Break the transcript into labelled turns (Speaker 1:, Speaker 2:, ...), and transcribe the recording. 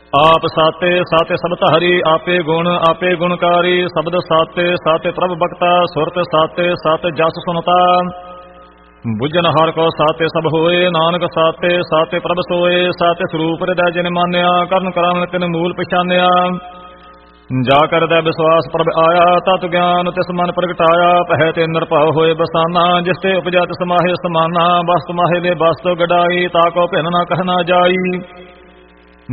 Speaker 1: ਆਪ ਸਾਤੇ ਸਾਤੇ ਸਬਤ ਹਰੀ ਆਪੇ ਗੁਣਕਾਰੀ ਸ਼ਬਦ ਸਾਤੇ ਸਾਤੇ ਪ੍ਰਭ ਬਖਤਾ ਸੁਰਤ ਸਾਤੇ ਸਾਤੇ ਜਸ ਸੁਨਤਾ ਬੁਝਨ ਹਰ ਕੋ ਸਾਤੇ ਸਭ ਹੋਏ ਨਾਨਕ ਸਾਤੇ ਸਾਤੇ ਪ੍ਰਭ ਸੋਏ ਸਾਤੇ ਸਰੂਪ ਹਿਰਦੈ ਜਿਨ ਮਾਨਿਆ ਕਰਨ ਕਰਾਵਨ ਤਿਨ ਮੂਲ ਪਛਾਨਿਆ ਜਾ ਕਰਦਾ ਵਿਸ਼ਵਾਸ ਪ੍ਰਭ ਆਇਆ ਤਤ ਗਿਆਨ ਤਿਸ ਮਨ ਪ੍ਰਗਟਾਇਆ ਪਹਿ ਤੇ ਨਿਰਭਉ ਹੋਏ ਬਸਾਨਾ ਜਿਸ ਤੇ ਉਪਜਾ ਤਿਸ ਮਾਹੇ ਸਮਾਨਾ ਬਸਤ ਮਾਹੇ ਦੇ ਬਸਤ ਗੜਾਈ ਤਾ ਕੋ ਭਿੰਨ ਨਾ ਕਹਿ ਨਾ ਜਾਈ